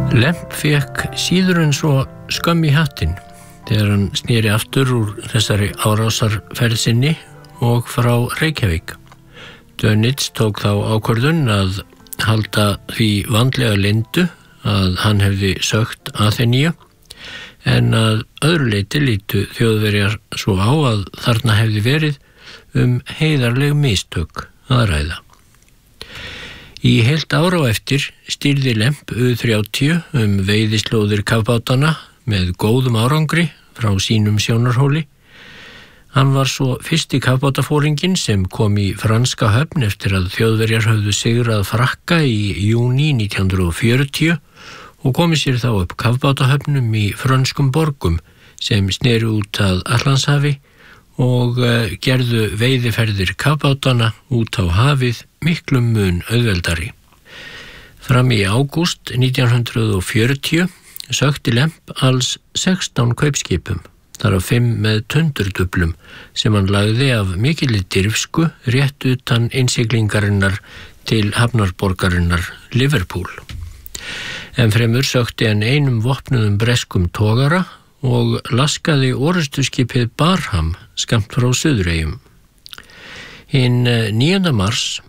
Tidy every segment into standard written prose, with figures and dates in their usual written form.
Lemp fékk síður en svo skömm í hattinn þegar hann sneri aftur úr þessari árásarferð sinni og frá Reykjavík. Dönitz tók þá ákvörðun að halda því vandlega leyndu að hann hefði sögt Aþeníu, en að öðru leyti lítu Þjóðverjar svo á að þarna hefði verið heiðarleg mistök að ræða. Í heilt ár á eftir stýrði Lemp U-30 veiðislóðir kafbátana með góðum árangri frá sínum sjónarhóli. Hann var svo fyrsti kafbátafóringinn sem kom í franska höfn eftir að Þjóðverjar höfðu sigrað Frakka í júní 1940 og komið sér þá upp kafbátahöfnum í frönskum borgum sem sneru út að Atlantshafi og gerðu veiðiferðir kafbátana út á hafið miklum mun auðveldari. Fram í ágúst 1940 sökti Lemp alls 16 kaupskipum, þar af 5 með tundurdublum sem hann lagði af mikilli dirfsku rétt utan innsiglingarinnar til hafnarborgarinnar Liverpool. En fremur sökti hann einum vopnuðum breskum togara og laskaði orrustuskipið Barham skammt frá Suðureyjum. Hinn 9. mars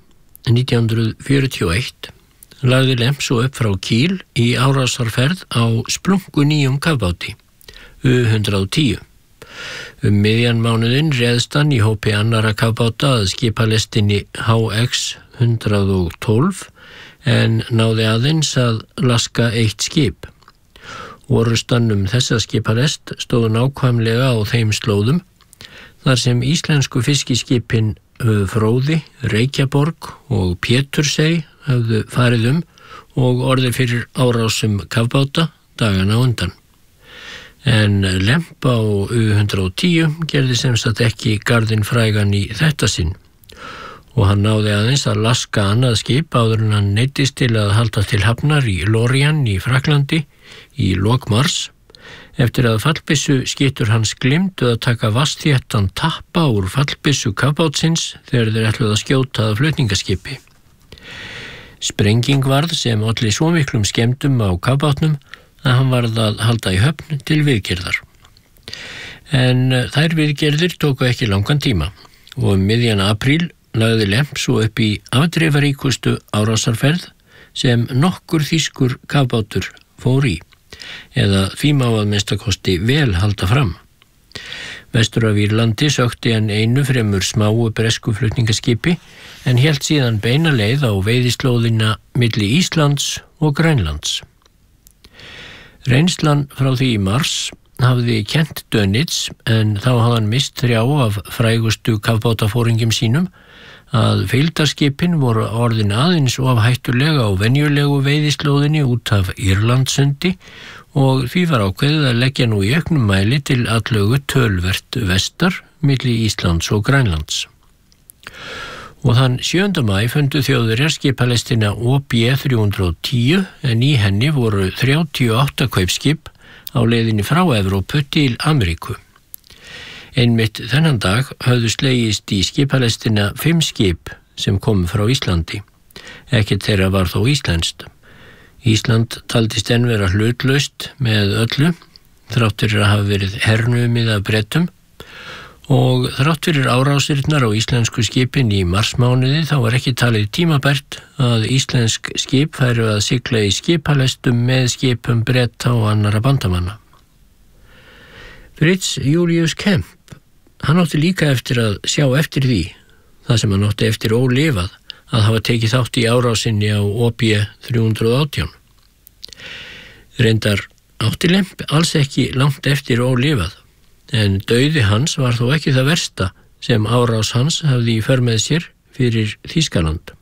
1941 lagði Lemp svo upp frá Kíl í árásarferð á splunkunýjum kafbáti, U-110. Miðjan mánuðinn réðst hann í hópi annarra kafbáta að skipalestinni HX-112 en náði aðeins að laska 1 skip. Orrustan þessa skipalest stóð nákvæmlega á þeim slóðum þar sem íslensku fiskiskipin Fróði, Reykjaborg og Pétursey höfðu farið og orðið fyrir árásum kafbáta dagana á undan. En Lemp á U-110 gerði semsagt ekki garðinn frægan í þetta sinn og hann náði aðeins að laska annað skip áður en hann neyddist til að halda til hafnar í Lorient í Frakklandi í lok mars eftir að fallbyssu skyttur hans glimtu að taka vastþéttan tappa úr fallbyssu kafbátsins þegar þeir ætluðu að skjóta að flutningaskipi. Sprenging varð sem olli svo miklum skemmdum á kafbátnum að hann varð að halda í höfn til viðgerðar. En þær viðgerðir tóku ekki langan tíma og miðjan apríl lagði Lemp svo upp í afdrifaríkustu árásarferð sem nokkur þýskur kafbátur fór í, eða því má að minnstakosti vel halda fram. Vestur af Írlandi sökti hann einu fremur smáu bresku flutningaskipi en hélt síðan beina leið á veiðislóðina milli Íslands og Grænlands. Reynslan frá því í mars hafði kennt Dönitz, en þá hafði hann mist 3 af frægustu kafbátafóringjum sínum, að fylgdarskipin voru orðin aðeins of hættulega á venjulegu veiðislóðinni út af Írlandssundi og því var ákveðið að leggja nú í auknum mæli til allögu tölvert vestar milli Íslands og Grænlands. Og þann 7. maí fundu Þjóðverjar skipalestina OB-310 en í henni voru 38 kaupskip á leiðinni frá Evrópu til Ameríku. Einmitt þennan dag höfðu slegist í skipalestina 5 skip sem komu frá Íslandi. Ekkert þeirra var þó íslenskt. Ísland taldist enn vera hlutlaust með öllu, þrátt fyrir að hafa verið hernumið af Bretum, og þrátt fyrir árásirnar á íslensku skipin í marsmánuði þá var ekki talið tímabært að íslensk skip færu að sigla í skipalestum með skipum Breta og annarra bandamanna. Fritz Julius Kemp, hann átti líka eftir að sjá eftir því, það sem hann átti eftir ólifað, að hafa tekið þátt í árásinni á OB-318. Reyndar átti Lemp alls ekki langt eftir ólifað, en dauði hans var þó ekki það versta sem árás hans hafði í för með sér fyrir Þýskaland.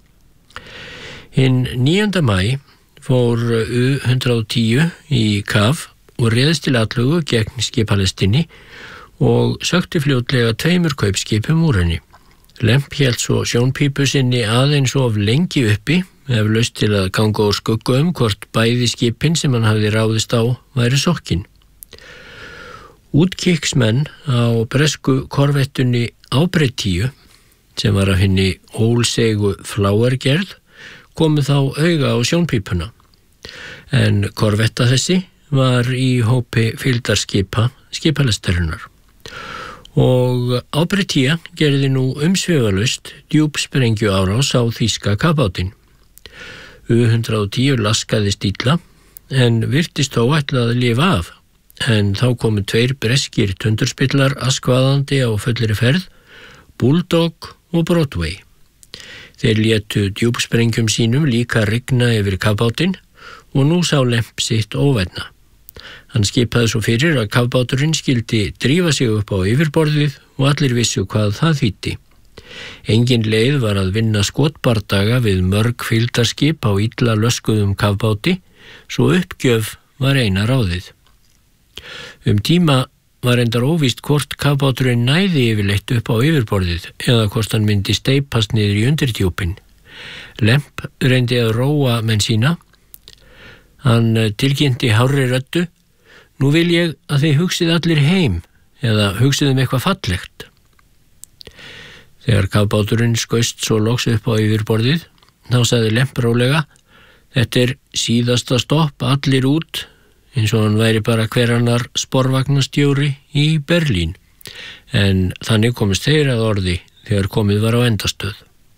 Hinn 9. maí fór U-110 í kaf og réðst til atlögu gegn skipalestinni og sökti fljótlega 2 kaupskipum úr henni. Lemp hélt svo sjónpípu sinni aðeins of lengi uppi, eflaust til að ganga úr skugga hvort bæði skipin sem hann hafði ráðist á væri sokkin. Útkikksmenn á bresku korvettunni Ábreitíu, sem var af henni ólseigu fláargerð, komu þá auga á sjónpípuna. en korvetta þessi var í hópi fylgdarskipa skipalestarinnar. Og Ábretía gerði nú umsvifalaust djúpsprengju árás á þýska kafbátinn. U-110 laskaðist illa en virtist þó ætla að lifa af, en þá komu 2 breskir tundurspillar askvaðandi á fullri ferð, Bulldog og Broadway. Þeir létu djúpsprengjum sínum líka rigna yfir kafbátinn og nú sá Lemp sitt óvænna. Hann skipaði svo fyrir að kafbáturinn skyldi drífa sig upp á yfirborðið og allir vissu hvað það þýddi. Engin leið var að vinna skotbardaga við mörg fylgdarskip á illa löskuðum kafbáti, svo uppgjöf var eina ráðið. Tíma var endar óvíst hvort kafbáturinn næði yfirleitt upp á yfirborðið eða hvort hann myndi steipast niður í undirdjúpin. Lemp reyndi að róa menn sína. Hann tilkynnti hárri röddu: "Nú vil ég að þið hugsið allir heim eða hugsið eitthvað fallegt." Þegar kafbáturinn skaust svo loks upp á yfirborðið, þá sagði Lemp rólega: "Þetta síðasta stopp, allir út," eins og hann væri bara hver annar sporvagnastjóri í Berlín. En þannig komist þeir að orði þegar komið var á endastöð.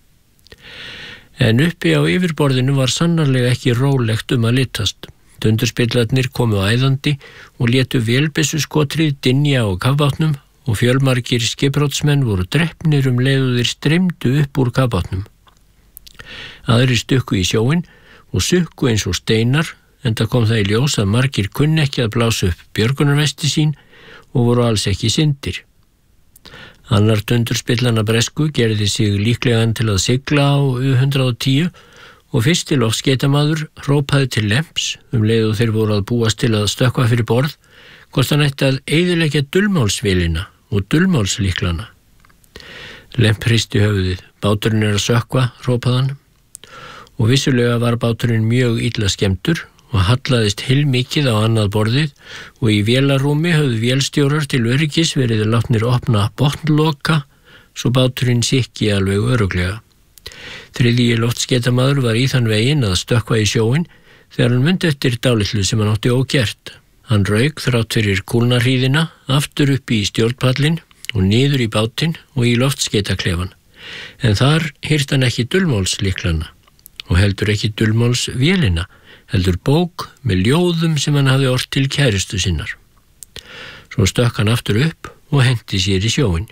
En uppi á yfirborðinu var sannarlega ekki rólegt að litast. Tundurspillarnir komu æðandi og létu vélbyssuskotrið dynja á kafbátnum og fjölmargir skipbrotsmenn voru drepnir leið þeir streymdu upp úr kafbátnum. Aðrir stukku í sjóinn og sukku eins og steinar, enda kom það í ljós að margir kunni ekki að blása upp björgunarvesti sín og voru alls ekki syndir. Annar tundurspillanna bresku gerði sig líklegan til að sigla á U-110 og fyrsti loftskeytamaður hrópaði til Lemps leið og þeir voru að búast til að stökkva fyrir borð hvort hann ætti að eyðileggja dulmálsvélina og dulmálslíklana. Lemp hristi höfuðið. "Báturinn að sökkva," hrópaði hann. Og vissulega var báturinn mjög illa skemmtur og hallaðist heilmikið á annað borðið og í vélarrúmi höfðu vélstjórar til öryggis verið látnir opna botnloka svo báturinn sikki alveg örugglega. Þriðji loftskeytamaður var í þann veginn að stökkva í sjóinn þegar hann mundi eftir dálitlu sem hann átti ógert. Hann rauk þrátt fyrir kúlnarhríðina aftur upp í stjórnpallinn og niður í bátinn og í loftskeytaklefan. En þar hýrt hann ekki dulmálslyklana og heldur ekki dulmálsvélina, heldur bók með ljóðum sem hann hafði ort til kærustu sinnar. Svo stökk hann aftur upp og henti sér í sjóinn.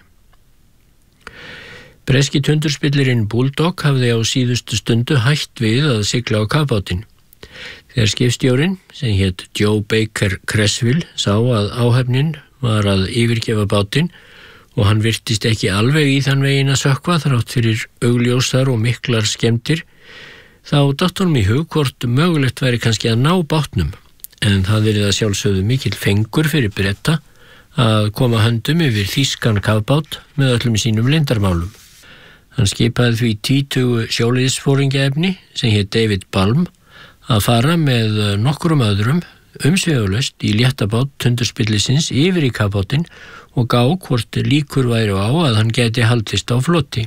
Breski tundurspillirinn Bulldog hafði á síðustu stundu hætt við að sigla á kafbátinn. Þegar skipstjórinn, sem hét Joe Baker Creswell, sá að áhöfnin var að yfirgefa bátinn og hann virtist ekki alveg í þann veginn að sökkva þrátt fyrir augljósar og miklar skemmtir, þá datt honum í hug hvort mögulegt væri kannski að ná bátnum, en það verið að sjálfsögðu mikill fengur fyrir Breta að koma höndum yfir þýskan kafbát með öllum sínum leyndarmálum. Hann skipaði því 20 sjóliðsforingjaefni sem hét David Balm að fara með nokkrum öðrum umsvifalaust í léttabát tundurspillisins yfir í kafbátinn og gá hvort líkur væri á að hann gæti haldist á flotti.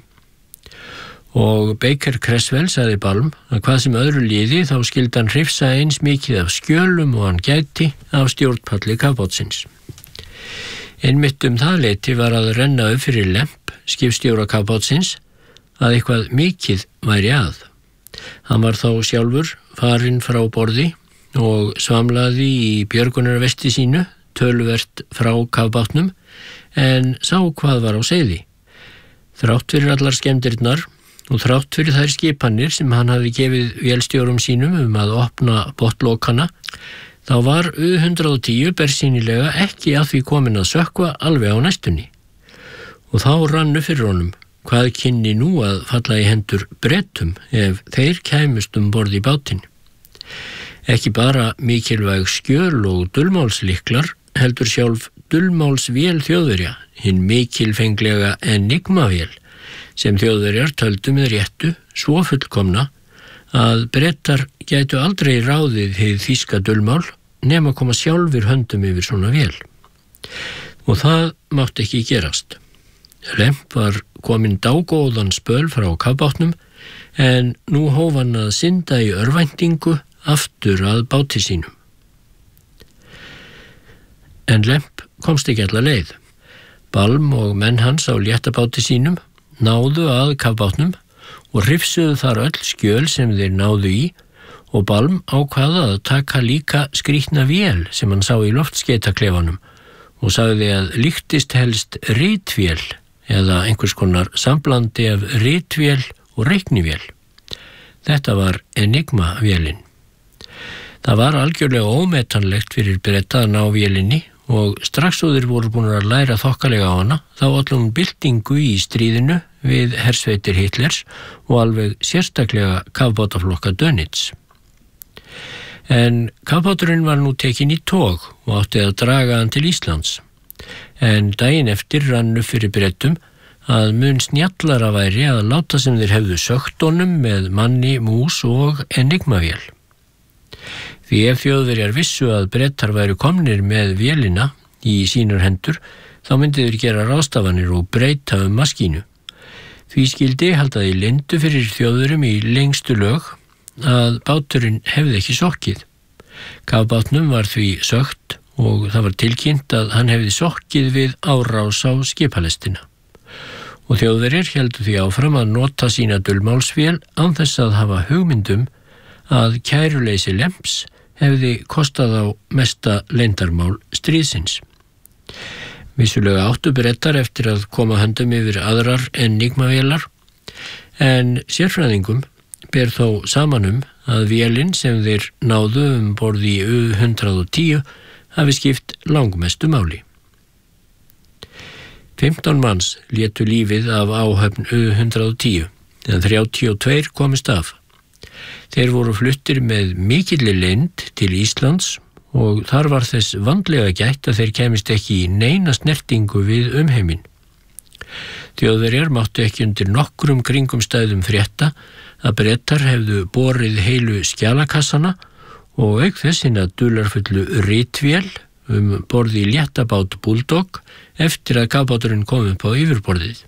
Og Baker Creswell sagði Balm að hvað sem öðru liði þá skildi hann hrifsa eins mikið af skjölum og hann gæti af stjórnpalli kafbátsins. Einmitt það leyti var að renna upp fyrir Lemp, skipstjóra kafbátsins, að eitthvað mikið væri að. Hann var þá sjálfur farinn frá borði og svamlaði í björgunarvesti sínu, töluvert frá kafbátnum, en sá hvað var á seiði. Þrátt fyrir allar skemmdirnar og þrátt fyrir þær skipanir sem hann hafði gefið vélstjórum sínum að opna botnlokana, þá var U-110 bersýnilega ekki að því komin að sökkva alveg á næstunni. Og þá rannu fyrir honum hvað kynni nú að falla í hendur Bretum ef þeir kæmust borð í bátinn. Ekki bara mikilvæg skjöl og dulmálslyklar, heldur sjálf dulmálsvél Þjóðverja, hinn mikilfenglega Enigma-vél, sem Þjóðverjar töldu með réttu svo fullkomna að Bretar gætu aldrei ráðið hið þýska dulmál nema koma sjálfur höndum yfir svona vél. Og það mátti ekki gerast. Lemp var kominn dágóðan spöl frá kafbátnum en nú hóf hann að synda í örvæntingu aftur að báti sínum. En Lemp komst ekki alla leið. Balm og menn hans á léttabáti sínum náðu að kafbátnum og hrifsuðu þar öll skjöl sem þeir náðu í, og Balm ákvaða að taka líka skrýtna vél sem hann sá í loftskeytaklefanum og sagði að líktist helst ritvél eða einhvers konar samblandi af ritvél og reiknivél. Þetta var Enigma-vélin. Það var algjörlega ómetanlegt fyrir Breta að ná vélinni og strax og þeir voru búin að læra þokkalega á hana þá olli hún byltingu í stríðinu við hersveitir Hitlers og alveg sérstaklega kafbátaflokka Dönitz. En kafbáturinn var nú tekin í tog og átti að draga hann til Íslands. En daginn eftir rann upp fyrir Bretum að mun snjallara væri að láta sem þeir hefðu sögt honum með manni, mús og Enigma-vél. Því ef Þjóðverjar vissu að Bretar væru komnir með vélina í sínar hendur, þá myndi þeir gera ráðstafanir og breyta maskínu. Því skildi haldaði leyndu fyrir Þjóðverjum í lengstu lög að báturinn hefði ekki sokkið. Kafbátnum var því sögt og það var tilkynnt að hann hefði sokkið við árás á skipalestina. Og Þjóðverjar héldu því áfram að nota sína dulmálsvél án þess að hafa hugmyndum að kæruleysi Lemps hefði kostað á mesta leyndarmál stríðsins. Vissulega áttu Bretar eftir að koma höndum yfir aðrar Enigma-vélar, en sérfræðingum ber þó saman að vélin sem þeir náðu borð í U-110 hafi skipt langmestu máli. 15 manns létu lífið af áhöfn U-110, en 32 komist af. Þeir voru fluttir með mikilli leynd til Íslands og þar var þess vandlega gætt að þeir kæmist ekki í neina snertingu við umheiminn. Þjóðverjar máttu ekki undir nokkrum kringumstæðum frétta að Bretar hefðu borið heilu skjalakassana og auk þess hina dularfullu ritvél borð í léttabát Bulldog eftir að kafbáturinn kom upp á yfirborðið.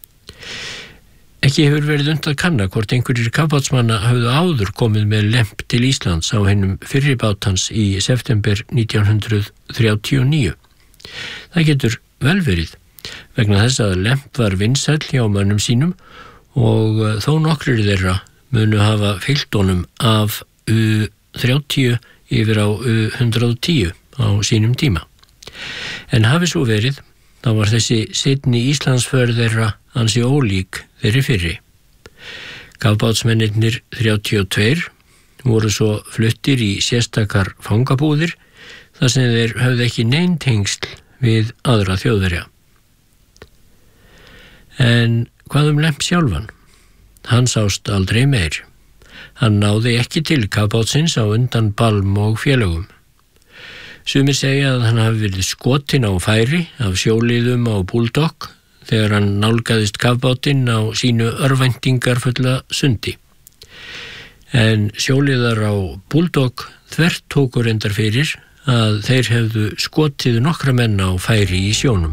Ekki hefur verið unnt að kanna hvort einhverjir kafbátsmanna höfðu áður komið með Lemp til Íslands á hinum fyrri bátans í september 1939. Það getur vel verið, vegna þess að Lemp var vinsæll hjá mönnum sínum og þó nokkrir þeirra munu hafa fylgt honum af U-30 yfir á U-110 á sínum tíma. En hafi svo verið, þá var þessi seinni Íslandsför þeirra ansi ólík þeirri fyrri. Kafbátsmennirnir 32 voru svo fluttir í sérstakar fangabúðir þar sem þeir höfðu ekki nein tengsl við aðra Þjóðverja. En hvað Lemp sjálfan? Hann sást aldrei meir. Hann náði ekki til kafbátsins á undan Balm og félögum. Sumir segja að hann hafi verið skotinn á færi af sjóliðum á Bulldog þegar hann nálgaðist kafbátinn á sínu örvæntingarfulla sundi. En sjóliðar á Bulldog þvert tóku reyndar fyrir að þeir hefðu skotið nokkra menn á færi í sjónum.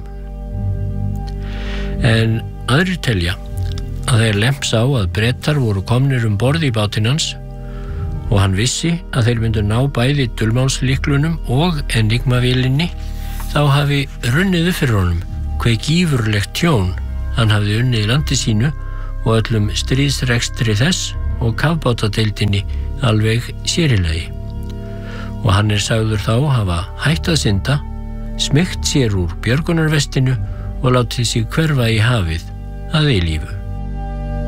En aðrir telja að þeir Lemp sá að Bretar voru komnir borð í bátinn hans og hann vissi að þeir myndu ná bæði dulmálslyklunum og Enigma-vélinni, þá hafi runnið upp fyrir honum hve gífurlegt tjón hann hafði unnið landi sínu og öllum stríðsrekstri þess og kafbátadeildinni alveg sérilagi. Og hann sagður þá hafa hætt að synda, smygt sér úr björgunarvestinu og látið sig hverfa í hafið að eilífu.